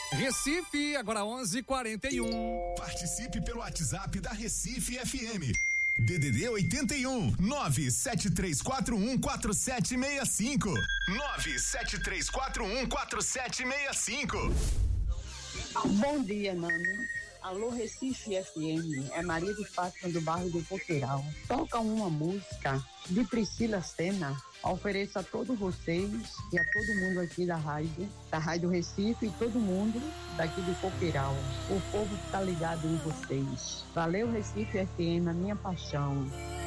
Recife, agora 11:41. Participe pelo WhatsApp da Recife FM. DDD 81 973414765. 973414765. Bom dia, Nano. Alô, Recife FM, é Maria de Fátima do bairro do Coqueiral. Toca uma música de Priscila Senna. Ofereço a todos vocês e a todo mundo aqui da Rádio Recife e todo mundo daqui do Coqueiral. O povo que tá ligado em vocês. Valeu, Recife FM, a minha paixão.